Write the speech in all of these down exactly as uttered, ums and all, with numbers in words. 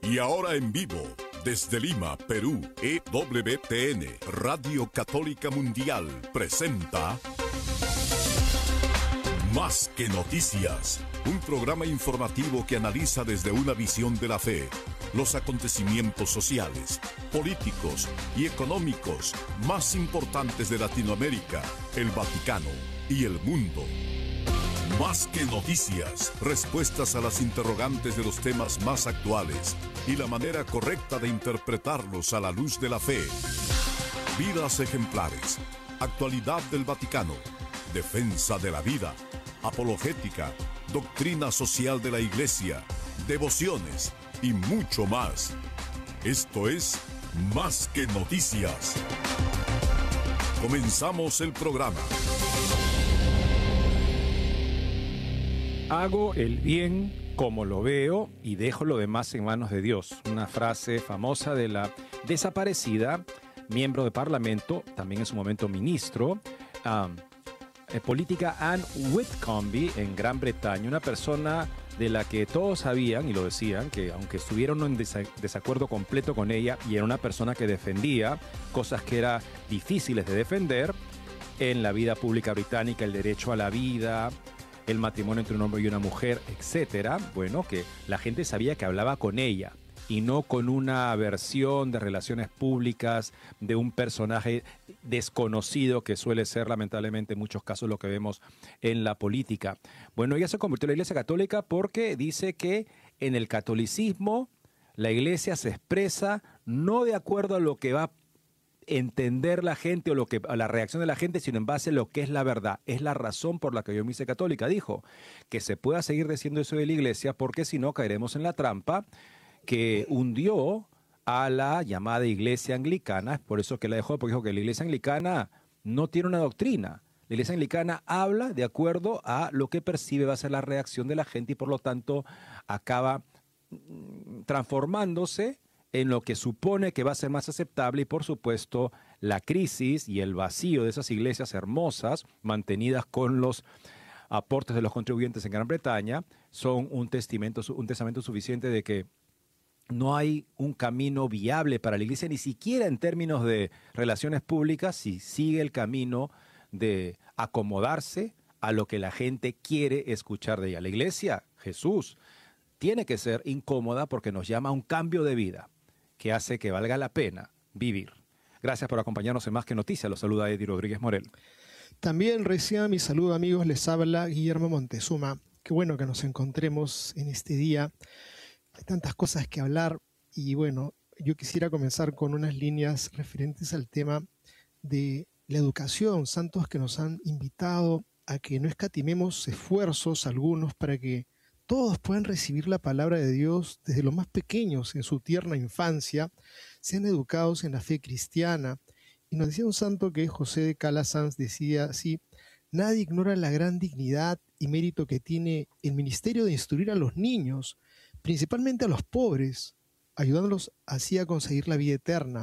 Y ahora en vivo, desde Lima, Perú, E W T N, Radio Católica Mundial, presenta Más que Noticias, un programa informativo que analiza desde una visión de la fe los acontecimientos sociales, políticos y económicos más importantes de Latinoamérica, el Vaticano y el mundo. Más que noticias, respuestas a las interrogantes de los temas más actuales y la manera correcta de interpretarlos a la luz de la fe. Vidas ejemplares, actualidad del Vaticano, defensa de la vida, apologética, doctrina social de la Iglesia, devociones y mucho más. Esto es Más que Noticias. Comenzamos el programa. Hago el bien como lo veo y dejo lo demás en manos de Dios. Una frase famosa de la desaparecida miembro de Parlamento, también en su momento ministro, um, eh, política Anne Whitcomb en Gran Bretaña, una persona de la que todos sabían y lo decían, que aunque estuvieron en desacuerdo completo con ella, y era una persona que defendía cosas que eran difíciles de defender en la vida pública británica, el derecho a la vida, el matrimonio entre un hombre y una mujer, etcétera. Bueno, que la gente sabía que hablaba con ella y no con una versión de relaciones públicas de un personaje desconocido, que suele ser lamentablemente en muchos casos lo que vemos en la política. Bueno, ella se convirtió en la Iglesia Católica porque dice que en el catolicismo la Iglesia se expresa no de acuerdo a lo que va a entender la gente o lo que a la reacción de la gente, sino en base a lo que es la verdad. Es la razón por la que yo me hice católica. Dijo que se pueda seguir diciendo eso de la Iglesia, porque si no caeremos en la trampa que hundió a la llamada Iglesia Anglicana. Es por eso que la dejó, porque dijo que la Iglesia Anglicana no tiene una doctrina. La Iglesia Anglicana habla de acuerdo a lo que percibe va a ser la reacción de la gente y por lo tanto acaba transformándose en lo que supone que va a ser más aceptable, y por supuesto la crisis y el vacío de esas iglesias hermosas mantenidas con los aportes de los contribuyentes en Gran Bretaña son un testamento, un testamento suficiente de que no hay un camino viable para la Iglesia, ni siquiera en términos de relaciones públicas, si sigue el camino de acomodarse a lo que la gente quiere escuchar de ella. La Iglesia, Jesús, tiene que ser incómoda porque nos llama a un cambio de vida que hace que valga la pena vivir. Gracias por acompañarnos en Más que Noticias. Los saluda Eddie Rodríguez Morel. También reciban mi saludo, amigos. Les habla Guillermo Montezuma. Qué bueno que nos encontremos en este día. Hay tantas cosas que hablar y bueno, yo quisiera comenzar con unas líneas referentes al tema de la educación. Santos que nos han invitado a que no escatimemos esfuerzos algunos para que todos puedan recibir la palabra de Dios desde los más pequeños, en su tierna infancia, sean educados en la fe cristiana. Y nos decía un santo que José de Calasanz decía así: nadie ignora la gran dignidad y mérito que tiene el ministerio de instruir a los niños, principalmente a los pobres, ayudándolos así a conseguir la vida eterna.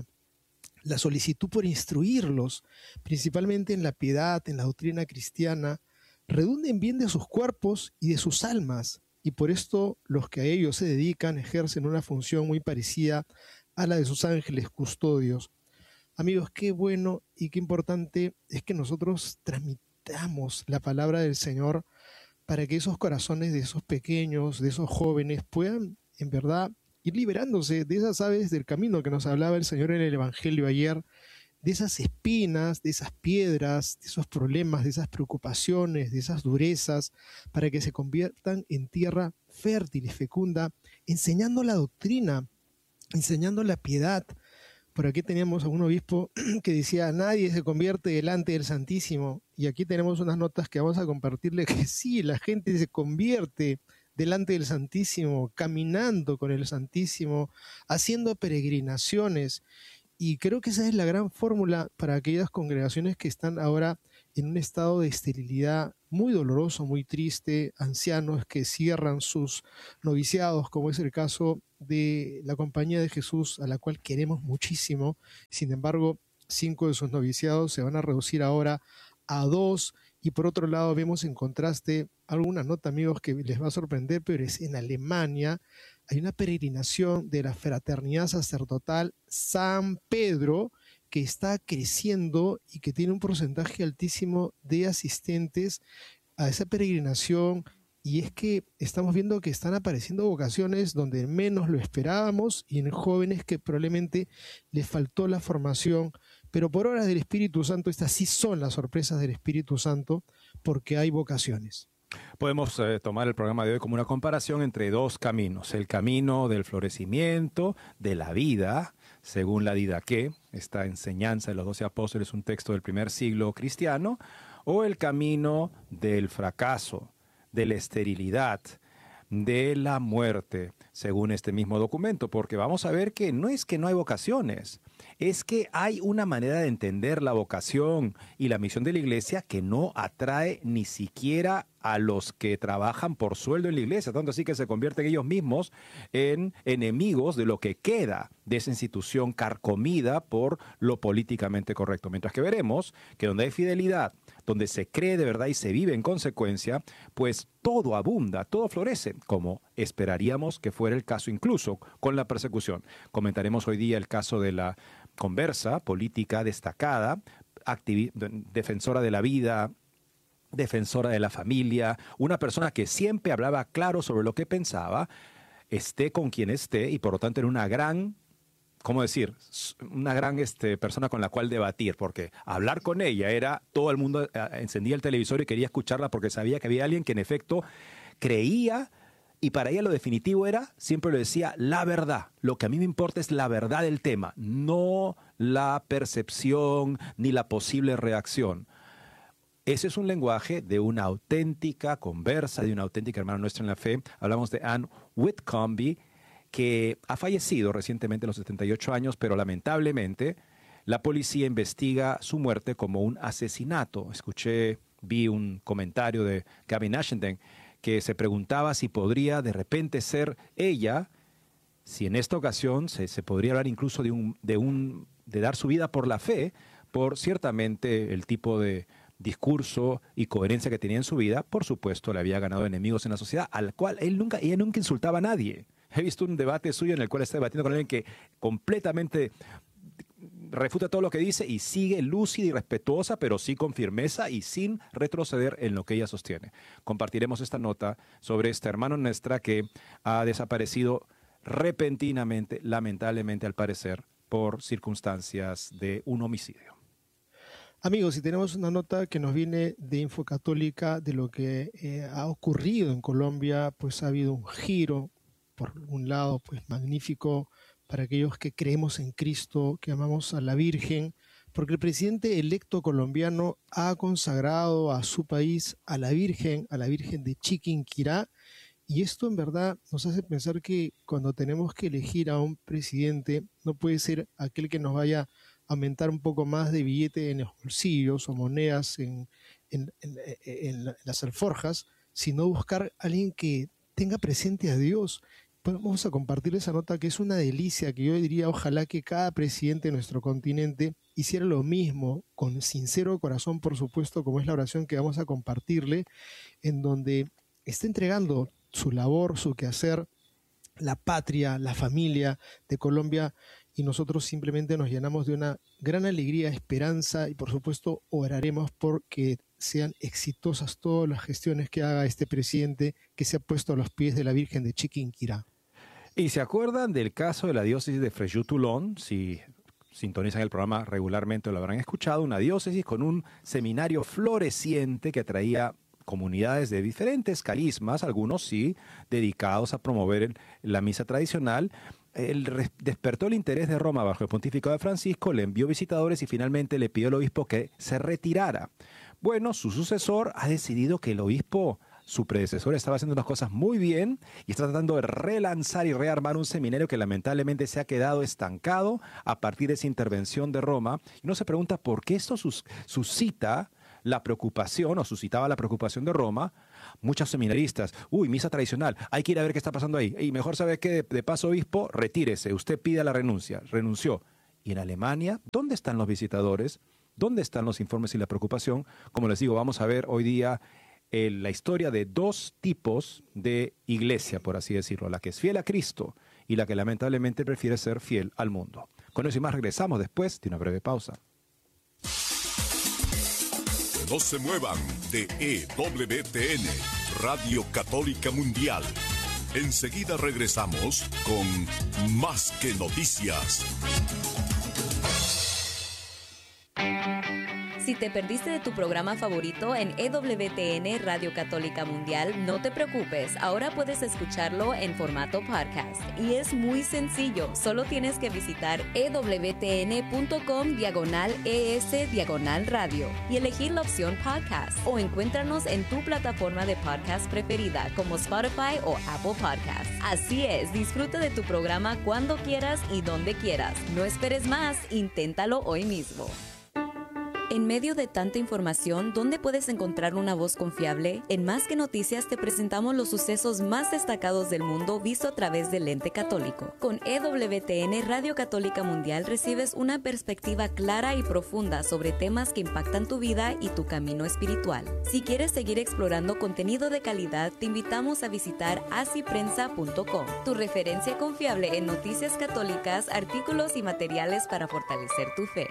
La solicitud por instruirlos, principalmente en la piedad, en la doctrina cristiana, redunda en bien de sus cuerpos y de sus almas, y por esto los que a ellos se dedican ejercen una función muy parecida a la de sus ángeles custodios. Amigos, qué bueno y qué importante es que nosotros transmitamos la palabra del Señor para que esos corazones de esos pequeños, de esos jóvenes, puedan en verdad ir liberándose de esas aves del camino que nos hablaba el Señor en el Evangelio ayer, de esas espinas, de esas piedras, de esos problemas, de esas preocupaciones, de esas durezas, para que se conviertan en tierra fértil y fecunda, enseñando la doctrina, enseñando la piedad. Por aquí teníamos a un obispo que decía: nadie se convierte delante del Santísimo, y aquí tenemos unas notas que vamos a compartirle que sí, la gente se convierte delante del Santísimo, caminando con el Santísimo, haciendo peregrinaciones. Y creo que esa es la gran fórmula para aquellas congregaciones que están ahora en un estado de esterilidad muy doloroso, muy triste, ancianos que cierran sus noviciados, como es el caso de la Compañía de Jesús, a la cual queremos muchísimo. Sin embargo, cinco de sus noviciados se van a reducir ahora a dos. Y por otro lado vemos en contraste alguna nota, amigos, que les va a sorprender, pero es en Alemania. hay una peregrinación de la Fraternidad Sacerdotal San Pedro que está creciendo y que tiene un porcentaje altísimo de asistentes a esa peregrinación. Y es que estamos viendo que están apareciendo vocaciones donde menos lo esperábamos y en jóvenes que probablemente les faltó la formación. Pero por obras del Espíritu Santo, estas sí son las sorpresas del Espíritu Santo, porque hay vocaciones. Podemos eh, tomar el programa de hoy como una comparación entre dos caminos. El camino del florecimiento, de la vida, según la Didaqué, esta enseñanza de los doce apóstoles, un texto del primer siglo cristiano, o el camino del fracaso, de la esterilidad, de la muerte, según este mismo documento, porque vamos a ver que no es que no hay vocaciones, es que hay una manera de entender la vocación y la misión de la iglesia que no atrae ni siquiera a los que trabajan por sueldo en la iglesia, tanto así que se convierten ellos mismos en enemigos de lo que queda de esa institución carcomida por lo políticamente correcto. Mientras que veremos que donde hay fidelidad, donde se cree de verdad y se vive en consecuencia, pues todo abunda, todo florece, como esperaríamos que fuera el caso incluso con la persecución. Comentaremos hoy día el caso de la conversa política destacada, activi- defensora de la vida, defensora de la familia, una persona que siempre hablaba claro sobre lo que pensaba, esté con quien esté y por lo tanto era una gran, ¿cómo decir? Una gran este, persona con la cual debatir, porque hablar con ella era, todo el mundo eh, encendía el televisor y quería escucharla porque sabía que había alguien que en efecto creía y para ella lo definitivo era, siempre lo decía, la verdad. Lo que a mí me importa es la verdad del tema, no la percepción ni la posible reacción. Ese es un lenguaje de una auténtica conversa, de una auténtica hermana nuestra en la fe. Hablamos de Anne Whitcomb, que ha fallecido recientemente a los setenta y ocho años, pero lamentablemente la policía investiga su muerte como un asesinato. Escuché, vi un comentario de Gavin Ashenden que se preguntaba si podría de repente ser ella, si en esta ocasión se, se podría hablar incluso de, un, de, un, de dar su vida por la fe, por ciertamente el tipo de discurso y coherencia que tenía en su vida. Por supuesto, le había ganado enemigos en la sociedad, al cual él nunca, ella nunca insultaba a nadie. He visto un debate suyo en el cual está debatiendo con alguien que completamente refuta todo lo que dice y sigue lúcida y respetuosa, pero sí con firmeza y sin retroceder en lo que ella sostiene. Compartiremos esta nota sobre esta hermana nuestra que ha desaparecido repentinamente, lamentablemente al parecer, por circunstancias de un homicidio. Amigos, y tenemos una nota que nos viene de Infocatólica de lo que eh, ha ocurrido en Colombia. Pues ha habido un giro, por un lado, pues magnífico para aquellos que creemos en Cristo, que amamos a la Virgen, porque el presidente electo colombiano ha consagrado a su país a la Virgen, a la Virgen de Chiquinquirá, y esto en verdad nos hace pensar que cuando tenemos que elegir a un presidente, no puede ser aquel que nos vaya a aumentar un poco más de billete en los bolsillos o monedas en, en, en, en las alforjas, sino buscar a alguien que tenga presente a Dios. Vamos a compartir esa nota que es una delicia, que yo diría ojalá que cada presidente de nuestro continente hiciera lo mismo, con sincero corazón, por supuesto, como es la oración que vamos a compartirle, en donde está entregando su labor, su quehacer, la patria, la familia de Colombia, y nosotros simplemente nos llenamos de una gran alegría, esperanza, y por supuesto oraremos porque sean exitosas todas las gestiones que haga este presidente que se ha puesto a los pies de la Virgen de Chiquinquirá. ¿Y se acuerdan del caso de la diócesis de Frejus-Toulon? Si sintonizan el programa regularmente lo habrán escuchado, una diócesis con un seminario floreciente que atraía comunidades de diferentes carismas, algunos sí dedicados a promover el, la misa tradicional. Él despertó el interés de Roma bajo el pontificado de Francisco, le envió visitadores y finalmente le pidió al obispo que se retirara. Bueno, su sucesor ha decidido que el obispo, su predecesor, estaba haciendo unas cosas muy bien y está tratando de relanzar y rearmar un seminario que lamentablemente se ha quedado estancado a partir de esa intervención de Roma. Y uno se pregunta por qué esto sus, suscita la preocupación o suscitaba la preocupación de Roma. Muchos seminaristas, uy, misa tradicional, hay que ir a ver qué está pasando ahí. Y mejor sabe que de, de paso, obispo, retírese, usted pida la renuncia, renunció. Y en Alemania, ¿dónde están los visitadores? ¿Dónde están los informes y la preocupación? Como les digo, vamos a ver hoy día eh, la historia de dos tipos de iglesia, por así decirlo, la que es fiel a Cristo y la que lamentablemente prefiere ser fiel al mundo. Con eso y más regresamos después de una breve pausa. No se muevan de E W T N, Radio Católica Mundial. Enseguida regresamos con Más que Noticias. Si te perdiste de tu programa favorito en E W T N Radio Católica Mundial, no te preocupes, ahora puedes escucharlo en formato podcast. Y es muy sencillo, solo tienes que visitar ewtn.com diagonal ES diagonal radio y elegir la opción podcast, o encuéntranos en tu plataforma de podcast preferida como Spotify o Apple Podcasts. Así es, disfruta de tu programa cuando quieras y donde quieras. No esperes más, inténtalo hoy mismo. En medio de tanta información, ¿dónde puedes encontrar una voz confiable? En Más que Noticias te presentamos los sucesos más destacados del mundo visto a través del lente católico. Con E W T N Radio Católica Mundial recibes una perspectiva clara y profunda sobre temas que impactan tu vida y tu camino espiritual. Si quieres seguir explorando contenido de calidad, te invitamos a visitar así prensa punto com, tu referencia confiable en noticias católicas, artículos y materiales para fortalecer tu fe.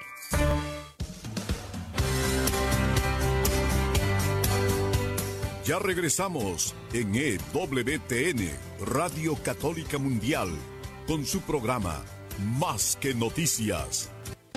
Ya regresamos en E W T N, Radio Católica Mundial, con su programa Más que Noticias.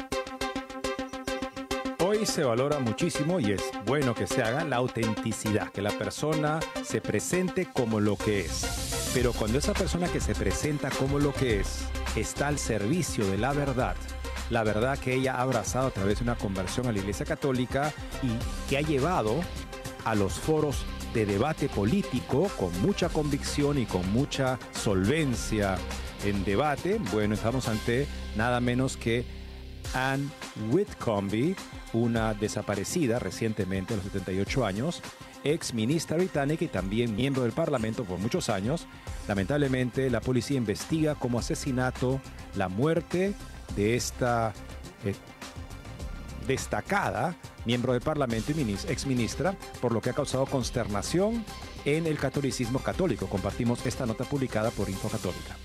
Hoy se valora muchísimo, y es bueno que se haga, la autenticidad, que la persona se presente como lo que es. Pero cuando esa persona que se presenta como lo que es está al servicio de la verdad, la verdad que ella ha abrazado a través de una conversión a la Iglesia Católica y que ha llevado a los foros de debate político con mucha convicción y con mucha solvencia en debate, bueno, estamos ante nada menos que Anne Whitcomb, una desaparecida recientemente a los setenta y ocho años, ex ministra británica y también miembro del Parlamento por muchos años. Lamentablemente, la policía investiga como asesinato la muerte de esta eh, destacada miembro del Parlamento y exministra, por lo que ha causado consternación en el catolicismo católico. Compartimos esta nota publicada por Info Católica.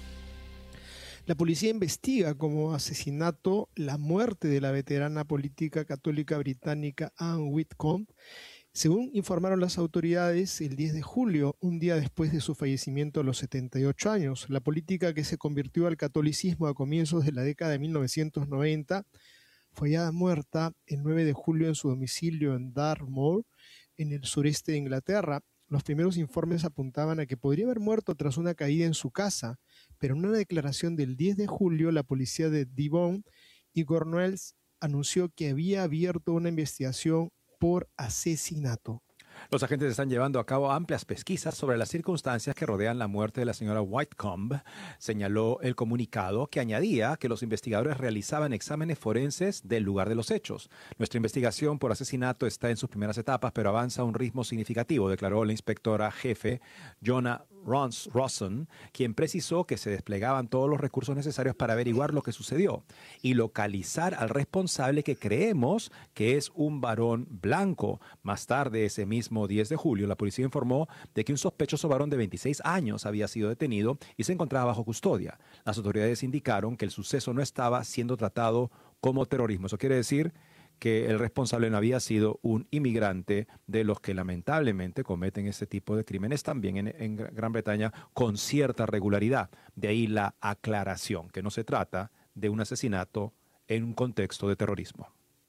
La policía investiga como asesinato la muerte de la veterana política católica británica Anne Whitcomb. Según informaron las autoridades, el diez de julio, un día después de su fallecimiento a los setenta y ocho años, la política que se convirtió al catolicismo a comienzos de la década de mil novecientos noventa fue hallada muerta el nueve de julio en su domicilio en Dartmoor, en el sureste de Inglaterra. Los primeros informes apuntaban a que podría haber muerto tras una caída en su casa, pero en una declaración del diez de julio, la policía de Devon y Cornwalls anunció que había abierto una investigación por asesinato. Los agentes están llevando a cabo amplias pesquisas sobre las circunstancias que rodean la muerte de la señora Whitcomb, señaló el comunicado, que añadía que los investigadores realizaban exámenes forenses del lugar de los hechos. Nuestra investigación por asesinato está en sus primeras etapas, pero avanza a un ritmo significativo, declaró la inspectora jefe Jonah Rawson, quien precisó que se desplegaban todos los recursos necesarios para averiguar lo que sucedió y localizar al responsable, que creemos que es un varón blanco. Más tarde, ese mismo diez de julio, la policía informó de que un sospechoso varón de veintiséis años había sido detenido y se encontraba bajo custodia. Las autoridades indicaron que el suceso no estaba siendo tratado como terrorismo. Eso quiere decir que el responsable no había sido un inmigrante de los que lamentablemente cometen este tipo de crímenes también en, en Gran Bretaña con cierta regularidad. De ahí la aclaración, que no se trata de un asesinato en un contexto de terrorismo.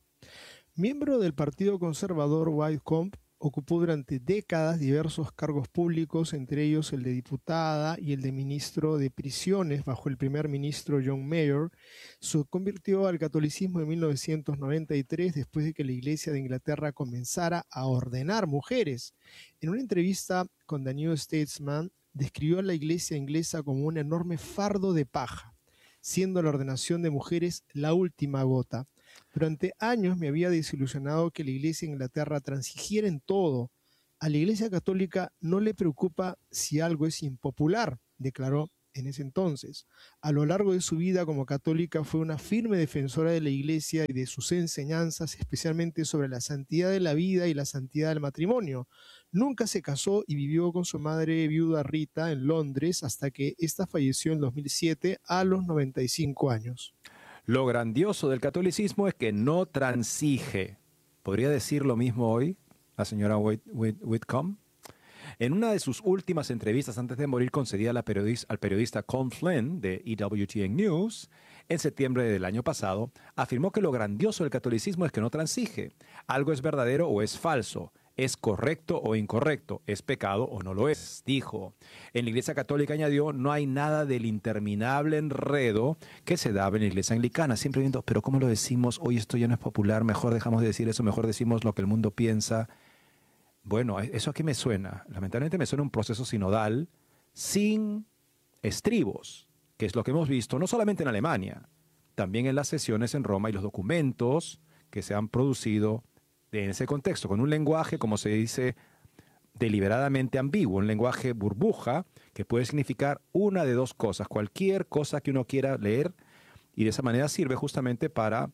Miembro del Partido Conservador, Whitcomb ocupó durante décadas diversos cargos públicos, entre ellos el de diputada y el de ministro de prisiones bajo el primer ministro John Major. Se convirtió al catolicismo en mil novecientos noventa y tres después de que la Iglesia de Inglaterra comenzara a ordenar mujeres. En una entrevista con The New Statesman, describió a la Iglesia inglesa como un enorme fardo de paja, siendo la ordenación de mujeres la última gota. Durante años me había desilusionado que la Iglesia de Inglaterra transigiera en todo. A la Iglesia Católica no le preocupa si algo es impopular, declaró en ese entonces. A lo largo de su vida como católica fue una firme defensora de la Iglesia y de sus enseñanzas, especialmente sobre la santidad de la vida y la santidad del matrimonio. Nunca se casó y vivió con su madre viuda Rita en Londres hasta que ésta falleció en dos mil siete a los noventa y cinco años. Lo grandioso del catolicismo es que no transige. ¿Podría decir lo mismo hoy la señora Whit- Whit- Whitcomb? En una de sus últimas entrevistas antes de morir concedida a la periodista, al periodista Colm Flynn de E W T N News, en septiembre del año pasado, afirmó que lo grandioso del catolicismo es que no transige. Algo es verdadero o es falso. Es correcto o incorrecto, es pecado o no lo es, dijo. En la Iglesia Católica, añadió, no hay nada del interminable enredo que se daba en la Iglesia Anglicana. Siempre viendo, pero ¿cómo lo decimos? Hoy esto ya no es popular, mejor dejamos de decir eso, mejor decimos lo que el mundo piensa. Bueno, ¿eso a qué me suena? Lamentablemente me suena un proceso sinodal sin estribos, que es lo que hemos visto no solamente en Alemania, también en las sesiones en Roma y los documentos que se han producido en ese contexto, con un lenguaje, como se dice, deliberadamente ambiguo, un lenguaje burbuja que puede significar una de dos cosas, cualquier cosa que uno quiera leer, y de esa manera sirve justamente para,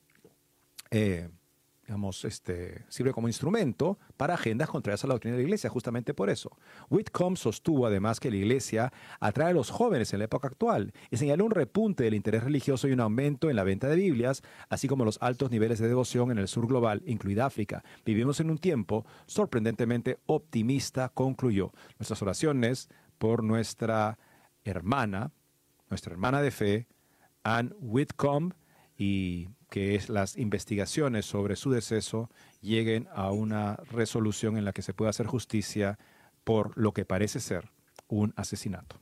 eh, digamos, este, sirve como instrumento para agendas contrarias a la doctrina de la Iglesia, justamente por eso. Whitcomb sostuvo además que la Iglesia atrae a los jóvenes en la época actual y señaló un repunte del interés religioso y un aumento en la venta de Biblias, así como los altos niveles de devoción en el sur global, incluida África. Vivimos en un tiempo sorprendentemente optimista, concluyó. Nuestras oraciones por nuestra hermana, nuestra hermana de fe, Anne Whitcomb, y que es las investigaciones sobre su deceso lleguen a una resolución en la que se pueda hacer justicia por lo que parece ser un asesinato.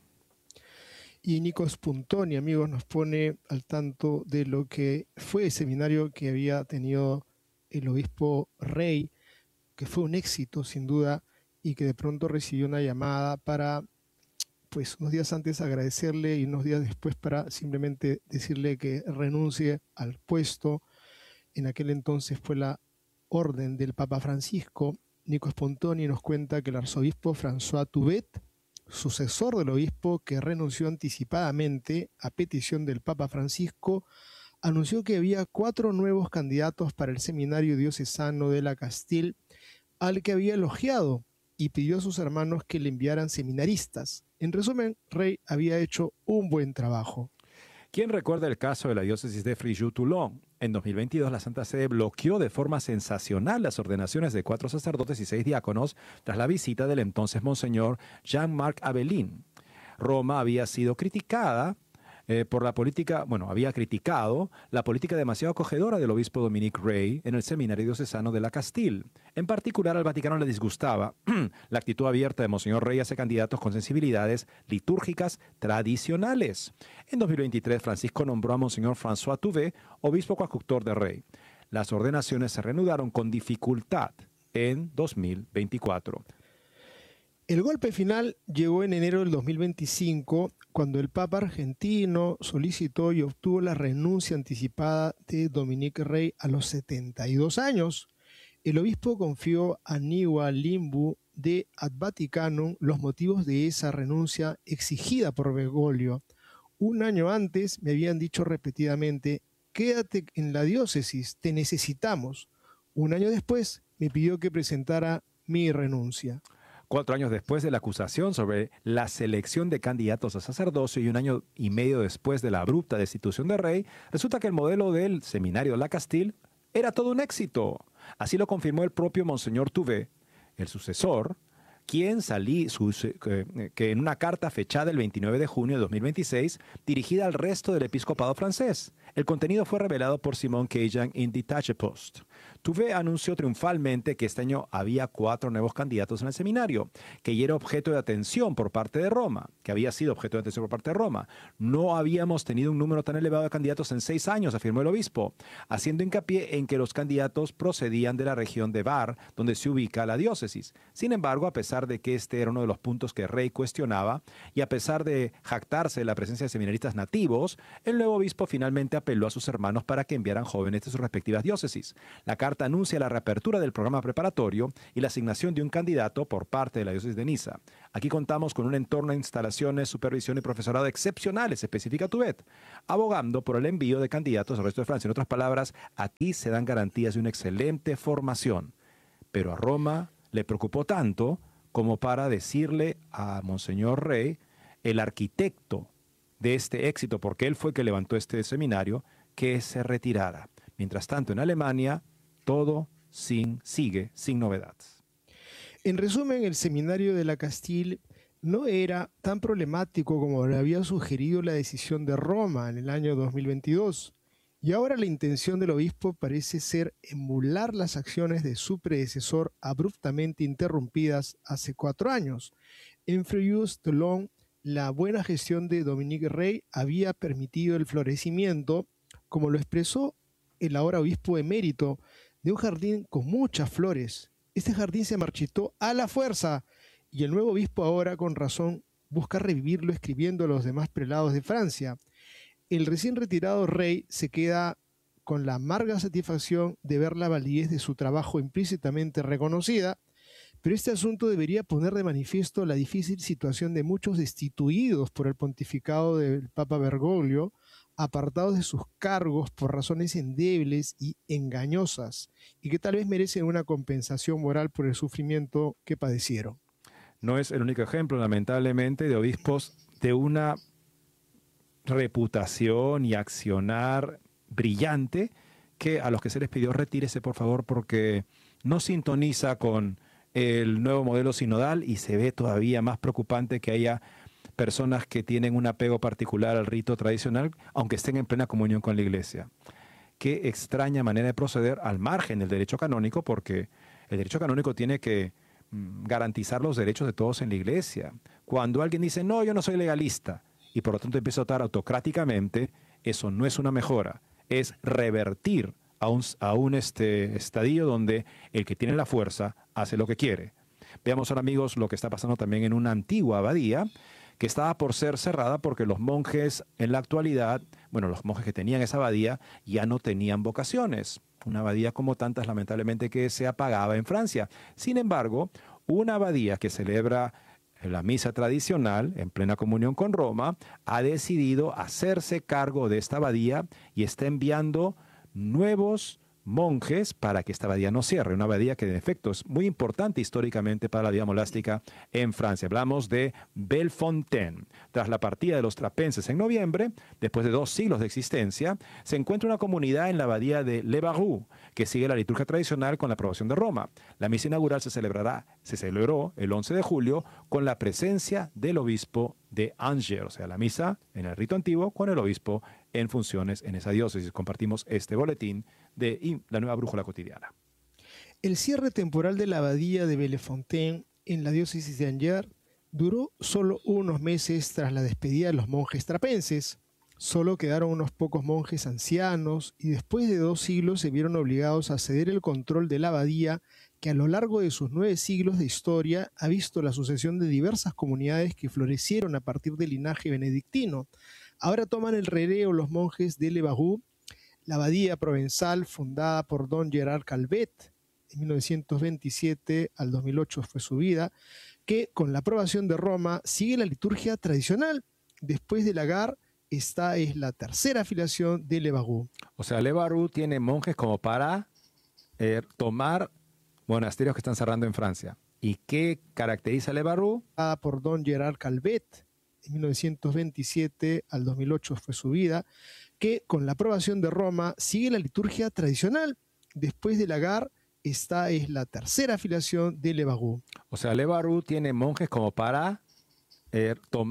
Y Nico Spuntoni, amigos, nos pone al tanto de lo que fue el seminario que había tenido el obispo Rey, que fue un éxito sin duda, y que de pronto recibió una llamada para, pues unos días antes agradecerle y unos días después para simplemente decirle que renuncie al puesto. En aquel entonces fue la orden del Papa Francisco. Nico Spuntoni nos cuenta que el arzobispo François Touvet, sucesor del obispo que renunció anticipadamente a petición del Papa Francisco, anunció que había cuatro nuevos candidatos para el seminario diocesano de la Castile, al que había elogiado y pidió a sus hermanos que le enviaran seminaristas. En resumen, Rey había hecho un buen trabajo. ¿Quién recuerda el caso de la diócesis de Fréjus-Toulon? En dos mil veintidós, la Santa Sede bloqueó de forma sensacional las ordenaciones de cuatro sacerdotes y seis diáconos tras la visita del entonces Monseñor Jean-Marc Abelin. Roma había sido criticada Eh, por la política, bueno, había criticado la política demasiado acogedora del obispo Dominique Rey en el seminario diocesano de la Castile. En particular, al Vaticano le disgustaba la actitud abierta de Monseñor Rey hacia candidatos con sensibilidades litúrgicas tradicionales. En dos mil veintitrés, Francisco nombró a Monseñor François Touvet obispo coadjutor de Rey. Las ordenaciones se reanudaron con dificultad en dos mil veinticuatro. El golpe final llegó en enero del dos mil veinticinco, cuando el Papa argentino solicitó y obtuvo la renuncia anticipada de Dominique Rey a los setenta y dos años. El obispo confió a Niwa Limbu de Ad Vaticanum los motivos de esa renuncia exigida por Bergoglio. Un año antes me habían dicho repetidamente: quédate en la diócesis, te necesitamos. Un año después me pidió que presentara mi renuncia. Cuatro años después de la acusación sobre la selección de candidatos a sacerdocio y un año y medio después de la abrupta destitución de Rey, resulta que el modelo del seminario de la Castile era todo un éxito. Así lo confirmó el propio Monseñor Touvet, el sucesor, quien salí, su, que, que en una carta fechada el veintinueve de junio de dos mil veintiséis, dirigida al resto del episcopado francés. El contenido fue revelado por Simon Cajan en Detache Post. Touvet anunció triunfalmente que este año había cuatro nuevos candidatos en el seminario, que ya era objeto de atención por parte de Roma, que había sido objeto de atención por parte de Roma. No habíamos tenido un número tan elevado de candidatos en seis años, afirmó el obispo, haciendo hincapié en que los candidatos procedían de la región de Var, donde se ubica la diócesis. Sin embargo, a pesar de que este era uno de los puntos que Rey cuestionaba, y a pesar de jactarse de la presencia de seminaristas nativos, el nuevo obispo finalmente apeló a sus hermanos para que enviaran jóvenes de sus respectivas diócesis. La carta anuncia la reapertura del programa preparatorio y la asignación de un candidato por parte de la diócesis de Niza. Aquí contamos con un entorno de instalaciones, supervisión y profesorado excepcionales, especifica Tubet, abogando por el envío de candidatos al resto de Francia. En otras palabras, aquí se dan garantías de una excelente formación. Pero a Roma le preocupó tanto como para decirle a Monseñor Rey, el arquitecto de este éxito, porque él fue que levantó este seminario, que se retirara. Mientras tanto, en Alemania, todo sin, sigue sin novedades. En resumen, el seminario de la Castille no era tan problemático como le había sugerido la decisión de Roma en el año dos mil veintidós. Y ahora la intención del obispo parece ser emular las acciones de su predecesor abruptamente interrumpidas hace cuatro años. En Frejus-Toulon, la buena gestión de Dominique Rey había permitido el florecimiento, como lo expresó el ahora obispo emérito, de un jardín con muchas flores. Este jardín se marchitó a la fuerza y el nuevo obispo ahora, con razón, busca revivirlo escribiendo a los demás prelados de Francia. El recién retirado Rey se queda con la amarga satisfacción de ver la validez de su trabajo implícitamente reconocida, pero este asunto debería poner de manifiesto la difícil situación de muchos destituidos por el pontificado del Papa Bergoglio, apartados de sus cargos por razones endebles y engañosas, y que tal vez merecen una compensación moral por el sufrimiento que padecieron. No es el único ejemplo, lamentablemente, de obispos de una reputación y accionar brillante, que a los que se les pidió retírese por favor porque no sintoniza con el nuevo modelo sinodal, y se ve todavía más preocupante que haya personas que tienen un apego particular al rito tradicional, aunque estén en plena comunión con la Iglesia. Qué extraña manera de proceder al margen del derecho canónico, porque el derecho canónico tiene que mm, garantizar los derechos de todos en la Iglesia. Cuando alguien dice, no, yo no soy legalista, y por lo tanto empieza a actuar autocráticamente, eso no es una mejora, es revertir a un, a un este, estadio donde el que tiene la fuerza hace lo que quiere. Veamos ahora, amigos, lo que está pasando también en una antigua abadía que estaba por ser cerrada porque los monjes en la actualidad, bueno, los monjes que tenían esa abadía ya no tenían vocaciones. Una abadía como tantas, lamentablemente, que se apagaba en Francia. Sin embargo, una abadía que celebra la misa tradicional en plena comunión con Roma ha decidido hacerse cargo de esta abadía y está enviando nuevos monjes para que esta abadía no cierre, una abadía que en efecto es muy importante históricamente para la vida monástica en Francia. Hablamos de Bellefontaine. Tras la partida de los trapenses en noviembre, después de dos siglos de existencia, se encuentra una comunidad en la abadía de Le Barroux, que sigue la liturgia tradicional con la aprobación de Roma. La misa inaugural se celebrará, se celebró el once de julio con la presencia del obispo de Angers, o sea, la misa en el rito antiguo con el obispo en funciones en esa diócesis. Compartimos este boletín de la Nueva Brújula Cotidiana. El cierre temporal de la abadía de Bellefontaine en la diócesis de Angers duró solo unos meses tras la despedida de los monjes trapenses. Solo quedaron unos pocos monjes ancianos y después de dos siglos se vieron obligados a ceder el control de la abadía, que a lo largo de sus nueve siglos de historia ha visto la sucesión de diversas comunidades que florecieron a partir del linaje benedictino. Ahora toman el relevo los monjes de Le Barroux, la abadía provenzal fundada por don Gerard Calvet, en mil novecientos veintisiete al dos mil ocho fue su vida, que con la aprobación de Roma sigue la liturgia tradicional. Después de Lagar, esta es la tercera afiliación de Le Barroux. O sea, Le Barroux tiene monjes como para eh, tomar monasterios que están cerrando en Francia. ¿Y qué caracteriza a Le Barroux? Por don Gerard Calvet, en mil novecientos veintisiete al dos mil ocho fue su vida, que con la aprobación de Roma sigue la liturgia tradicional. Después de Lagar, esta es la tercera afiliación de Le Barroux. O sea, Le Barroux tiene monjes como para eh, tomar